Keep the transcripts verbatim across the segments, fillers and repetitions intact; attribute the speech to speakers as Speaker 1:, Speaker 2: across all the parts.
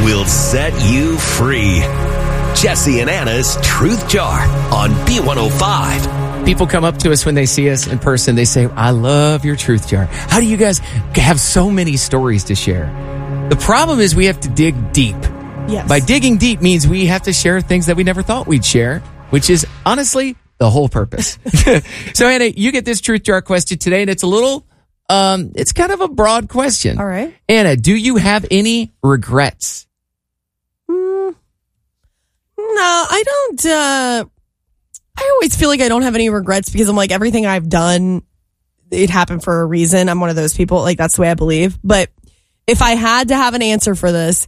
Speaker 1: will set you free. Jesse and Anna's Truth Jar on B one oh five.
Speaker 2: People come up to us when they see us in person. They say, I love your Truth Jar. How do you guys have so many stories to share? The problem is we have to dig deep.
Speaker 3: Yes.
Speaker 2: By digging deep means we have to share things that we never thought we'd share, which is honestly the whole purpose. So, Anna, you get this Truth Jar question today, and it's a little, um, it's kind of a broad question.
Speaker 3: All right.
Speaker 2: Anna, do you have any regrets?
Speaker 3: Mm, no, I don't. Uh, I always feel like I don't have any regrets because I'm like, everything I've done, it happened for a reason. I'm one of those people. Like, that's the way I believe. But if I had to have an answer for this,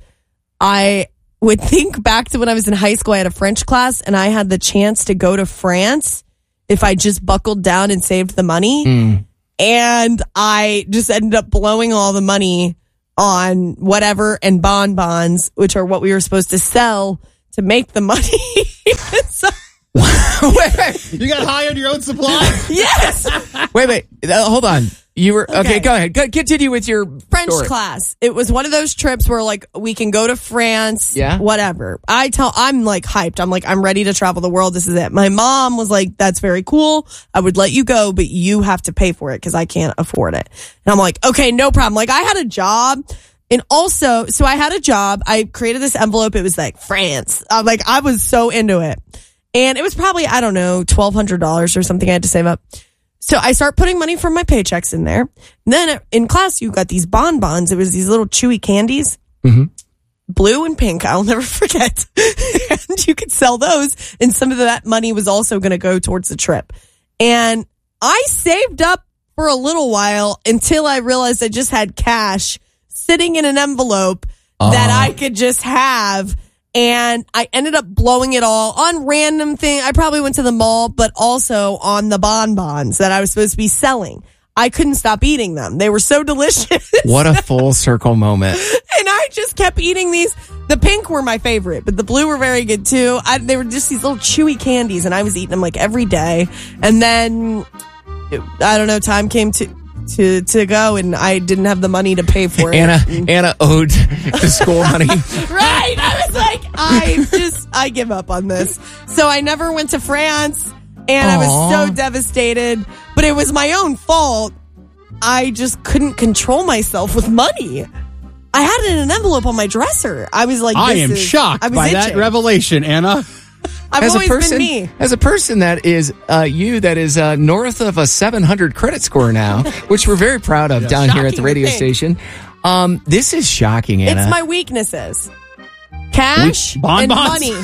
Speaker 3: I would think back to when I was in high school. I had a French class and I had the chance to go to France if I just buckled down and saved the money.
Speaker 2: Mm.
Speaker 3: And I just ended up blowing all the money on whatever and bonbons, which are what we were supposed to sell to make the money. So,
Speaker 2: wait, wait.
Speaker 4: You got hired your own supply?
Speaker 3: Yes.
Speaker 2: Wait, wait. Uh, hold on. You were okay.
Speaker 3: Okay.
Speaker 2: Go ahead. Go, continue with your
Speaker 3: French
Speaker 2: story.
Speaker 3: class. It was one of those trips where like we can go to France.
Speaker 2: Yeah.
Speaker 3: Whatever. I tell, I'm like hyped. I'm like, I'm ready to travel the world. This is it. My mom was like, that's very cool. I would let you go, but you have to pay for it because I can't afford it. And I'm like, okay, no problem. Like I had a job. And also, so I had a job. I created this envelope. It was like France. I'm like, I was so into it. And it was probably, I don't know, twelve hundred dollars or something I had to save up. So I start putting money from my paychecks in there. And then in class, you got these bonbons. It was these little chewy candies,
Speaker 2: mm-hmm.
Speaker 3: blue and pink. I'll never forget. And you could sell those. And some of that money was also going to go towards the trip. And I saved up for a little while until I realized I just had cash sitting in an envelope uh. that I could just have. And I ended up blowing it all on random thing. I probably went to the mall, but also on the bonbons that I was supposed to be selling. I couldn't stop eating them. They were so delicious.
Speaker 2: What a full circle moment.
Speaker 3: And I just kept eating these. The pink were my favorite, but the blue were very good too. I, they were just these little chewy candies, and I was eating them like every day. And then, I don't know, time came to... to to go, and I didn't have the money to pay for it.
Speaker 2: Anna Anna owed the school money.
Speaker 3: Right. I was like, I just, I give up on this. So I never went to France, and Aww. I was so devastated, but it was my own fault. I just couldn't control myself with money. I had it in an envelope on my dresser. I was like,
Speaker 4: I
Speaker 3: this
Speaker 4: am
Speaker 3: is,
Speaker 4: shocked
Speaker 3: I was
Speaker 4: by
Speaker 3: itching.
Speaker 4: that revelation, Anna.
Speaker 3: I've
Speaker 2: as
Speaker 3: always
Speaker 2: a person,
Speaker 3: been me.
Speaker 2: As a person that is uh, you, that is uh, north of a seven hundred credit score now, which we're very proud of
Speaker 4: Yeah.
Speaker 2: down
Speaker 3: Shocking
Speaker 2: here at the radio
Speaker 3: to think.
Speaker 2: station. Um, this is shocking, Anna.
Speaker 3: It's my weaknesses. Cash
Speaker 4: Which-
Speaker 3: and
Speaker 4: bonbons?
Speaker 3: money.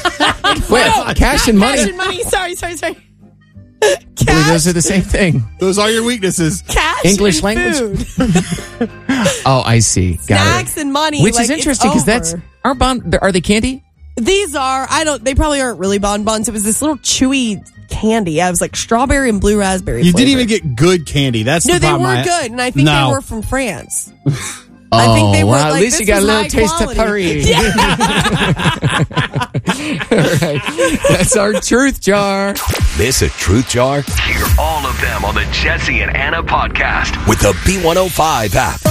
Speaker 2: Wait, cash and money.
Speaker 3: Cash and money. Sorry, sorry, sorry.
Speaker 2: Really,
Speaker 3: Cash,
Speaker 2: those are the same thing.
Speaker 4: Those are your weaknesses.
Speaker 3: cash
Speaker 2: English
Speaker 3: and
Speaker 2: language?
Speaker 3: food.
Speaker 2: Oh, I see. Got
Speaker 3: Snacks
Speaker 2: it.
Speaker 3: and money.
Speaker 2: Which
Speaker 3: like,
Speaker 2: is
Speaker 3: it's
Speaker 2: interesting because that's
Speaker 3: over.
Speaker 2: our bond. Are they candy?
Speaker 3: These are, I don't, they probably aren't really bonbons. It was this little chewy candy. I was like strawberry and blue raspberry.
Speaker 4: You
Speaker 3: flavor.
Speaker 4: didn't even get good candy. That's
Speaker 3: No,
Speaker 4: the
Speaker 3: they
Speaker 4: problem.
Speaker 3: were
Speaker 4: I-
Speaker 3: good, and I think
Speaker 4: No.
Speaker 3: they were from France.
Speaker 2: Oh,
Speaker 3: I think they were
Speaker 2: wow.
Speaker 3: like,
Speaker 2: At least
Speaker 3: this
Speaker 2: you got a
Speaker 3: was
Speaker 2: little
Speaker 3: high
Speaker 2: taste
Speaker 3: quality.
Speaker 2: of Paris. All right. That's our Truth Jar.
Speaker 1: This a Truth Jar? Hear all of them on the Jesse and Anna podcast with the B one oh five app.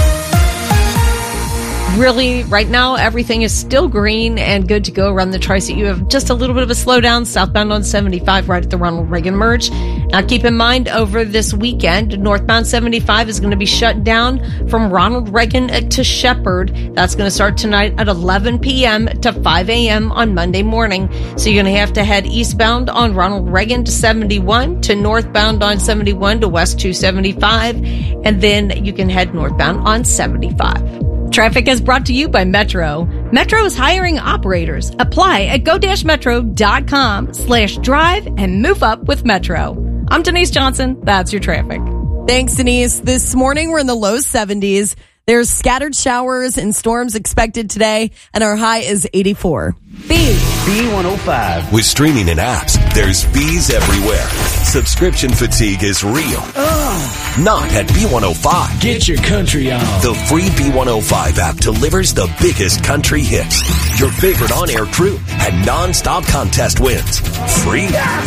Speaker 5: Really, right now, everything is still green and good to go around the Tri-State. You have just a little bit of a slowdown southbound on seventy-five right at the Ronald Reagan merge. Now, keep in mind, over this weekend, northbound seventy-five is going to be shut down from Ronald Reagan to Shepherd. That's going to start tonight at eleven p.m. to five a.m. on Monday morning. So you're going to have to head eastbound on Ronald Reagan to seventy-one, to northbound on seventy-one to West two seventy-five, and then you can head northbound on seventy-five. Traffic is brought to you by Metro. Metro is hiring operators. Apply at go-metro.com slash drive and move up with Metro. I'm Denise Johnson. That's your traffic.
Speaker 3: Thanks, Denise. This morning, we're in the low seventies. There's scattered showers and storms expected today, and our high is eighty-four. B.
Speaker 1: B one oh five. With streaming and apps, there's fees everywhere. Subscription fatigue is real. Ugh. Not at B one oh five.
Speaker 6: Get your country on.
Speaker 1: The free B one oh five app delivers the biggest country hits, your favorite on-air crew, and non-stop contest wins. Free.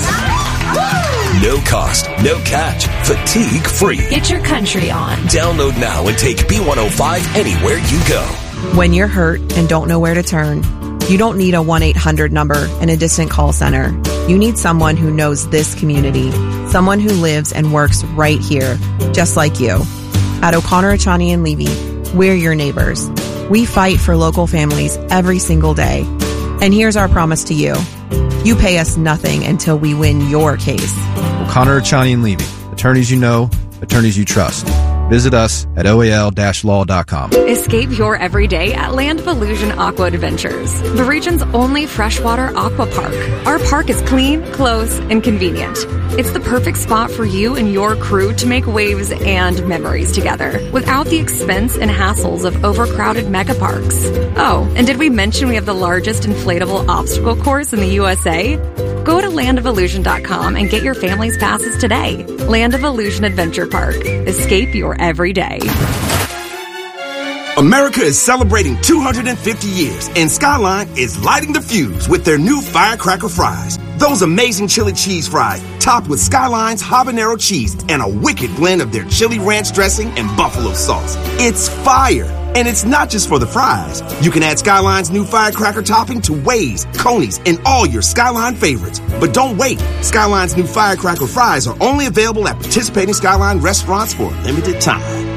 Speaker 1: No cost, no catch, fatigue free.
Speaker 7: Get your country on.
Speaker 1: Download now and take B one oh five anywhere you go.
Speaker 6: When you're hurt and don't know where to turn, you don't need a one eight hundred number and a distant call center. You need someone who knows this community, someone who lives and works right here, just like you. At O'Connor, Achani and Levy, we're your neighbors. We fight for local families every single day. And here's our promise to you. You pay us nothing until we win your case.
Speaker 7: O'Connor, Achani and Levy, attorneys you know, attorneys you trust. Visit us at O A L law dot com.
Speaker 8: Escape your everyday at Land of Illusion Aqua Adventures, the region's only freshwater aqua park. Our park is clean, close, and convenient. It's the perfect spot for you and your crew to make waves and memories together without the expense and hassles of overcrowded mega parks. Oh, and did we mention we have the largest inflatable obstacle course in the U S A? Go to land of illusion dot com and get your family's passes today. Land of Illusion Adventure Park. Escape your everyday.
Speaker 9: America is celebrating two hundred fifty years, and Skyline is lighting the fuse with their new firecracker fries. Those amazing chili cheese fries, topped with Skyline's habanero cheese and a wicked blend of their chili ranch dressing and buffalo sauce. It's fire! And it's not just for the fries. You can add Skyline's new firecracker topping to Waze, Coney's, and all your Skyline favorites. But don't wait. Skyline's new firecracker fries are only available at participating Skyline restaurants for a limited time.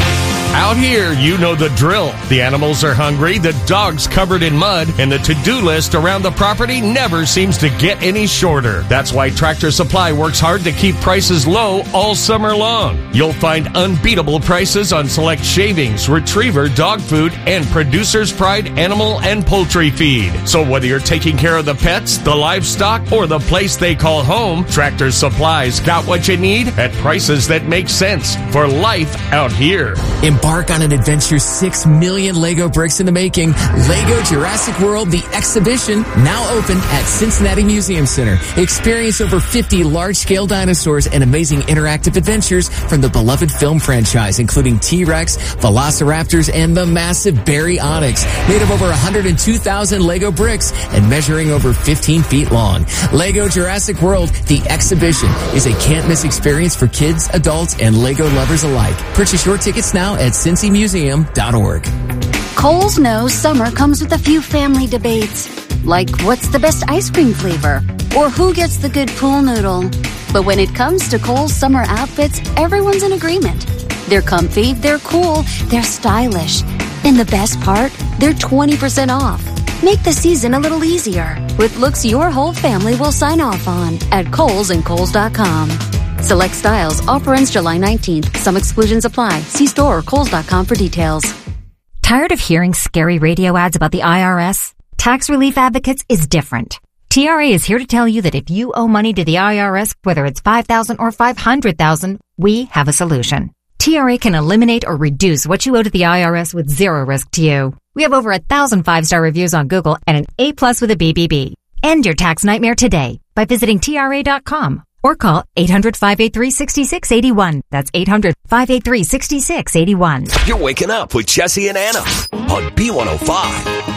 Speaker 10: Out here, you know the drill. The animals are hungry, the dog's covered in mud, and the to-do list around the property never seems to get any shorter. That's why Tractor Supply works hard to keep prices low all summer long. You'll find unbeatable prices on select shavings, retriever, dog food, and Producer's Pride animal and poultry feed. So whether you're taking care of the pets, the livestock, or the place they call home, Tractor Supply's got what you need at prices that make sense for life out here.
Speaker 2: Embark on an adventure six million Lego bricks in the making. Lego Jurassic World, the exhibition, now open at Cincinnati Museum Center. Experience over fifty large-scale dinosaurs and amazing interactive adventures from the beloved film franchise, including T-Rex, Velociraptors, and the massive Baryonyx, made of over one hundred two thousand Lego bricks and measuring over fifteen feet long. Lego Jurassic World, the exhibition, is a can't-miss experience for kids, adults, and Lego lovers alike. Purchase your tickets now at cincy museum dot org.
Speaker 11: Kohl's knows summer comes with a few family debates, like what's the best ice cream flavor, or who gets the good pool noodle. But when it comes to Kohl's summer outfits, everyone's in agreement. They're comfy, they're cool, they're stylish. And the best part, they're twenty percent off. Make the season a little easier with looks your whole family will sign off on at Kohl's and Kohl's dot com. Select styles. Offer ends July nineteenth. Some exclusions apply. See store or Kohl's dot com for details.
Speaker 12: Tired of hearing scary radio ads about the I R S? Tax Relief Advocates is different. T R A is here to tell you that if you owe money to the I R S, whether it's five thousand dollars or five hundred thousand dollars, we have a solution. T R A can eliminate or reduce what you owe to the I R S with zero risk to you. We have over a thousand five-star reviews on Google and an A plus with a B B B. End your tax nightmare today by visiting T R A dot com. Or call eight hundred, five eight three, six six eight one. That's eight hundred, five eight three, six six eight one.
Speaker 1: You're waking up with Jesse and Anna on B one oh five.